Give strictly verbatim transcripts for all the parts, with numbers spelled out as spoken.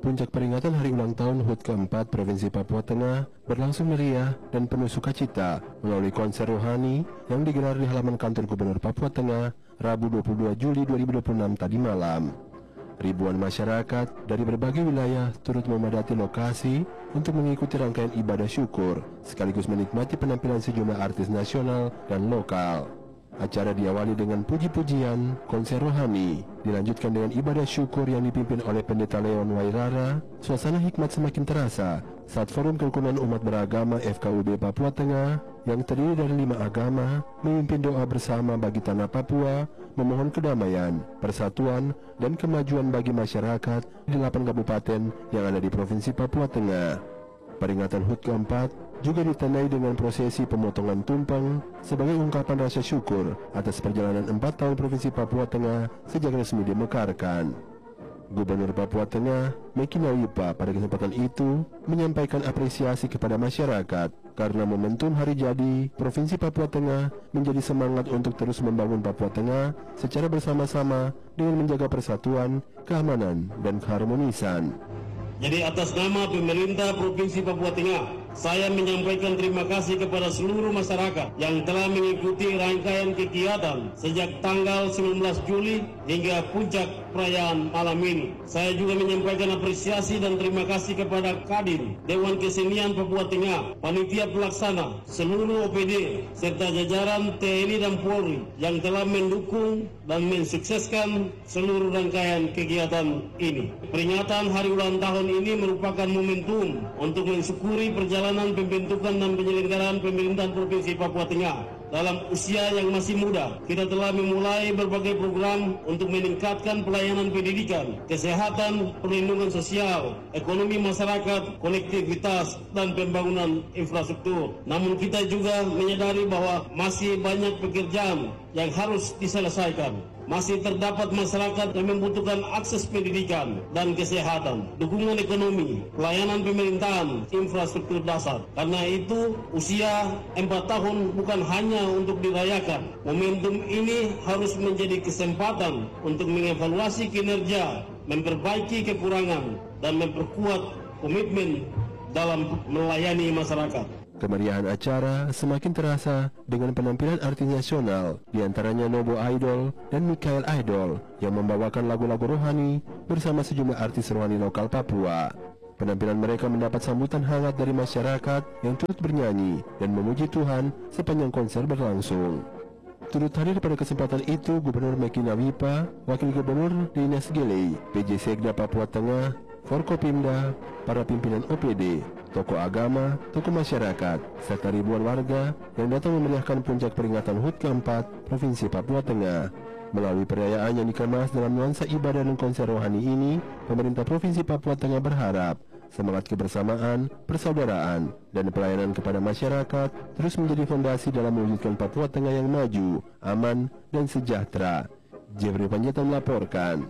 puncak peringatan hari ulang tahun H U T keempat Provinsi Papua Tengah berlangsung meriah dan penuh sukacita melalui konser rohani yang digelar di halaman kantor Gubernur Papua Tengah Rabu dua puluh dua Juli dua ribu dua puluh enam tadi malam. Ribuan masyarakat dari berbagai wilayah turut memadati lokasi untuk mengikuti rangkaian ibadah syukur sekaligus menikmati penampilan sejumlah artis nasional dan lokal. Acara diawali dengan puji-pujian, konser rohani, dilanjutkan dengan ibadah syukur yang dipimpin oleh Pendeta Leon Wairara. Suasana hikmat semakin terasa saat Forum Kerukunan Umat Beragama F K U B Papua Tengah yang terdiri dari lima agama memimpin doa bersama bagi tanah Papua, memohon kedamaian, persatuan, dan kemajuan bagi masyarakat di delapan kabupaten yang ada di Provinsi Papua Tengah. Peringatan H U T keempat juga ditandai dengan prosesi pemotongan tumpeng sebagai ungkapan rasa syukur atas perjalanan empat tahun Provinsi Papua Tengah sejak resmi dimekarkan. Gubernur Papua Tengah, Meki Nawipa, pada kesempatan itu menyampaikan apresiasi kepada masyarakat karena momentum hari jadi Provinsi Papua Tengah menjadi semangat untuk terus membangun Papua Tengah secara bersama-sama dengan menjaga persatuan, keamanan, dan keharmonisan. Jadi atas nama pemerintah Provinsi Papua Tengah, saya menyampaikan terima kasih kepada seluruh masyarakat yang telah mengikuti rangkaian kegiatan sejak tanggal sembilan belas Juli hingga puncak perayaan malam ini. Saya juga menyampaikan apresiasi dan terima kasih kepada Kadin, Dewan Kesenian Papua Tengah, panitia pelaksana, seluruh O P D, serta jajaran T N I dan Polri yang telah mendukung dan mensukseskan seluruh rangkaian kegiatan ini. Peringatan hari ulang tahun ini merupakan momentum untuk mensyukuri perjalanan pembentukan dan penyelenggaraan pemerintahan Provinsi Papua Tengah. Dalam usia yang masih muda, kita telah memulai berbagai program untuk meningkatkan pelayanan pendidikan, kesehatan, perlindungan sosial, ekonomi masyarakat, konektivitas, dan pembangunan infrastruktur. Namun kita juga menyadari bahwa masih banyak pekerjaan yang harus diselesaikan. Masih terdapat masyarakat yang membutuhkan akses pendidikan dan kesehatan, dukungan ekonomi, pelayanan pemerintahan, infrastruktur dasar. Karena itu, usia empat tahun bukan hanya untuk dirayakan. Momentum ini harus menjadi kesempatan untuk mengevaluasi kinerja, memperbaiki kekurangan, dan memperkuat komitmen dalam melayani masyarakat. Kemeriahan acara semakin terasa dengan penampilan artis nasional, diantaranya Nobo Idol dan Mikael Idol yang membawakan lagu-lagu rohani bersama sejumlah artis rohani lokal Papua. Penampilan mereka mendapat sambutan hangat dari masyarakat yang turut bernyanyi dan memuji Tuhan sepanjang konser berlangsung. Turut hadir pada kesempatan itu Gubernur Meki Nawipa, Wakil Gubernur Dinas Gelei, P J Sekda Papua Tengah, Forkopimda, para pimpinan O P D, tokoh agama, tokoh masyarakat, serta ribuan warga yang datang memeriahkan puncak peringatan H U T keempat Provinsi Papua Tengah. Melalui perayaan yang dikemas dalam nuansa ibadah dan konser rohani ini, pemerintah Provinsi Papua Tengah berharap semangat kebersamaan, persaudaraan, dan pelayanan kepada masyarakat terus menjadi fondasi dalam mewujudkan Papua Tengah yang maju, aman, dan sejahtera. Jeffrey Panjaitan melaporkan.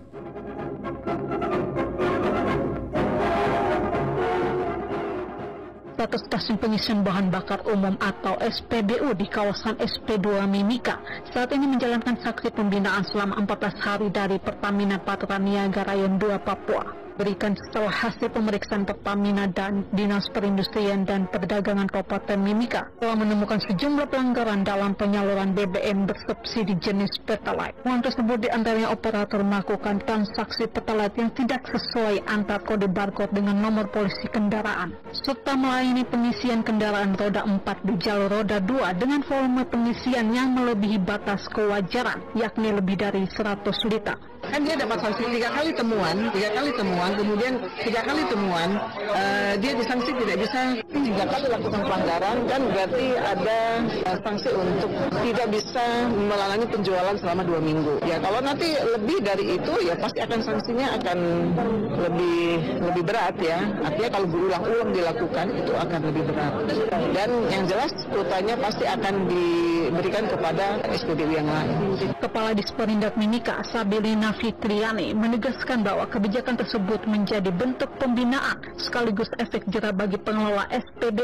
Satu stasiun pengisian bahan bakar umum atau S P B U di kawasan S P dua Mimika saat ini menjalankan saksi pembinaan selama empat belas hari dari Pertamina Patra Niaga Rayon dua Papua. Berikan setelah hasil pemeriksaan Pertamina dan Dinas Perindustrian dan Perdagangan Kabupaten Mimika telah menemukan sejumlah pelanggaran dalam penyaluran B B M bersubsidi jenis Pertalite. Uang tersebut diantaranya operator melakukan transaksi Pertalite yang tidak sesuai antar kode barcode dengan nomor polisi kendaraan, serta melayani pengisian kendaraan roda empat di jalur roda dua dengan volume pengisian yang melebihi batas kewajaran, yakni lebih dari seratus liter. Kan dia dapat sanksi tiga kali temuan, tiga kali temuan, kemudian tiga kali temuan, uh, dia disanksi tidak bisa tiga kali lakukan pelanggaran, dan berarti ada uh, sanksi untuk tidak bisa melalui penjualan selama dua minggu. Ya kalau nanti lebih dari itu, ya pasti akan sanksinya akan lebih lebih berat ya. Artinya kalau berulang-ulang dilakukan itu akan lebih berat. Dan yang jelas kuotanya pasti akan diberikan kepada S P B U yang lain. Kepala Disperindak Mimika, Sabilina Fitriani, menegaskan bahwa kebijakan tersebut menjadi bentuk pembinaan sekaligus efek jerah bagi pengelola S P B U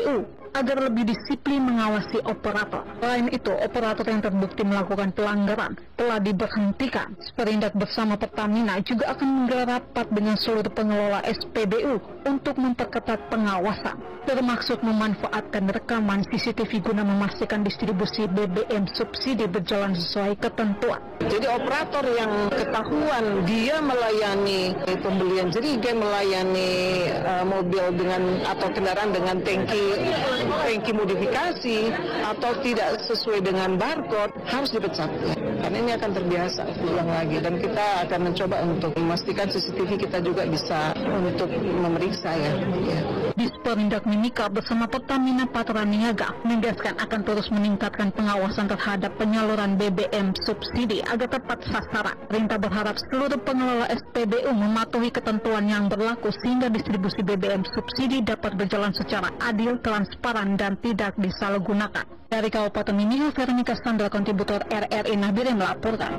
agar lebih disiplin mengawasi operator. Selain itu, operator yang terbukti melakukan pelanggaran telah diberhentikan. Perindak bersama Pertamina juga akan menggelar rapat dengan seluruh pengelola S P B U untuk memperketat pengawasan, termasuk memanfaatkan rekaman C C T V guna memastikan distribusi B B M subsidi berjalan sesuai ketentuan. Jadi operator yang ketahuan dia melayani pembelian jerigen, melayani uh, mobil dengan atau kendaraan dengan tangki tangki modifikasi atau tidak sesuai dengan barcode harus dipecat. Ya. Karena ini akan terbiasa ulang lagi dan kita akan mencoba untuk memastikan C C T V kita juga bisa untuk memeriksa ya. ya. Disperindak Mimika bersama Pertamina Patra Niaga menegaskan akan terus meningkatkan pengawasan terhadap penyaluran B B M subsidi agar tepat sasaran. Perintah berharap seluruh pengelola S P B U mematuhi ketentuan yang berlaku sehingga distribusi B B M subsidi dapat berjalan secara adil, transparan, dan tidak disalahgunakan. Dari Kabupaten Mimika, Veronica Sandra, kontributor R R I Nabire melaporkan.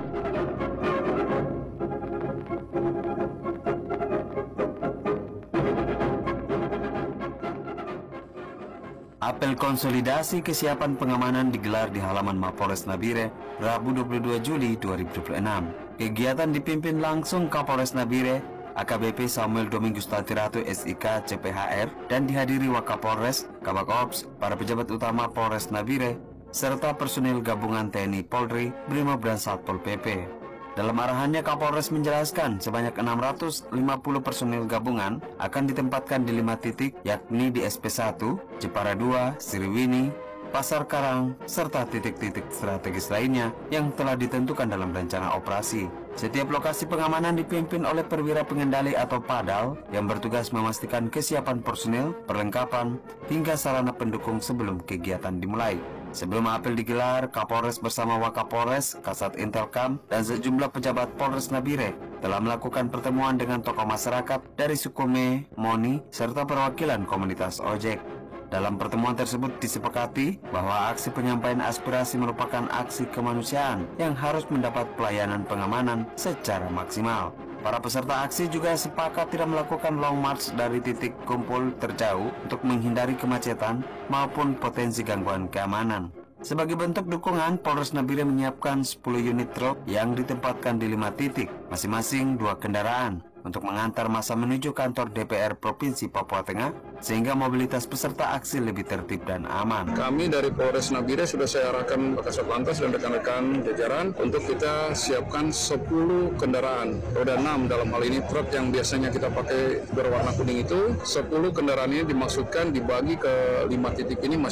Apel konsolidasi kesiapan pengamanan digelar di halaman Mapolres Nabire, Rabu dua puluh dua Juli dua ribu dua puluh enam. Kegiatan dipimpin langsung Kapolres Nabire, A K B P Samuel Domingus Tatiratu S I K C P H R, dan dihadiri Wakapolres, Kabak Ops, para pejabat utama Polres Nabire, serta personil gabungan T N I Polri, Brimob, dan Satpol P P. Dalam arahannya, Kapolres menjelaskan sebanyak enam ratus lima puluh personil gabungan akan ditempatkan di lima titik, yakni di S P satu, Jepara dua, Sriwini, Pasar Karang, serta titik-titik strategis lainnya yang telah ditentukan dalam rencana operasi. Setiap lokasi pengamanan dipimpin oleh perwira pengendali atau padal yang bertugas memastikan kesiapan personil, perlengkapan, hingga sarana pendukung sebelum kegiatan dimulai. Sebelum apel digelar, Kapolres bersama Wakapolres, Kasat Intelkam, dan sejumlah pejabat Polres Nabire telah melakukan pertemuan dengan tokoh masyarakat dari Sukume, Moni, serta perwakilan komunitas ojek. Dalam pertemuan tersebut disepakati bahwa aksi penyampaian aspirasi merupakan aksi kemanusiaan yang harus mendapat pelayanan pengamanan secara maksimal. Para peserta aksi juga sepakat tidak melakukan long march dari titik kumpul terjauh untuk menghindari kemacetan maupun potensi gangguan keamanan. Sebagai bentuk dukungan, Polres Nabire menyiapkan sepuluh unit truk yang ditempatkan di lima titik, masing-masing dua kendaraan, untuk mengantar massa menuju kantor D P R Provinsi Papua Tengah, sehingga mobilitas peserta aksi lebih tertib dan aman. Kami dari Polres Nabire sudah saya arahkan Kasat Lantas dan rekan-rekan jajaran untuk kita siapkan sepuluh kendaraan, roda enam dalam hal ini truk yang biasanya kita pakai berwarna kuning itu, sepuluh kendaraan ini dimaksudkan dibagi ke lima titik ini